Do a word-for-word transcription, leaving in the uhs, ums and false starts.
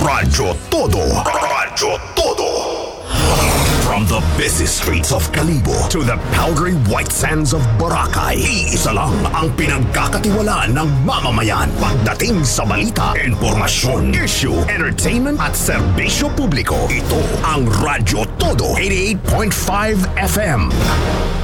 Radyo Todo. Radyo Todo. From the busy streets of Kalibo to the powdery white sands of Boracay, iisa lang ang pinagkakatiwalaan ng mamamayan pagdating sa balita, informasyon, issue, entertainment at serbisyo publiko. Ito ang Radyo Todo eighty-eight point five F M.